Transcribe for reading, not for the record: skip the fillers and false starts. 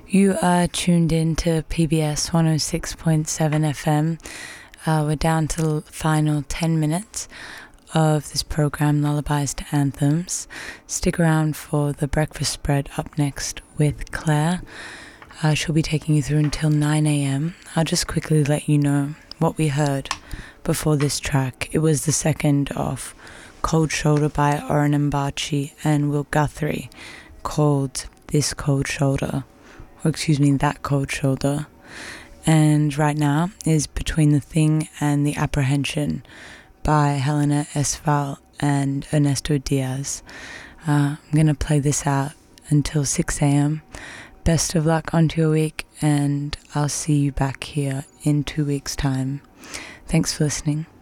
You are tuned in to PBS 106.7 FM. We're down to the final 10 minutes of this program, Lullabies to Anthems. Stick around for the breakfast spread up next with Claire. She'll be taking you through until 9 a.m. I'll just quickly let you know what we heard before this track. It was the second of Cold Shoulder by Oren Mbachi and Will Guthrie, called This Cold Shoulder. That Cold Shoulder. And right now is Between the Thing and the Apprehension by Helena Esval and Ernesto Diaz. I'm going to play this out until 6 a.m. Best of luck onto your week, and I'll see you back here in 2 weeks' time. Thanks for listening.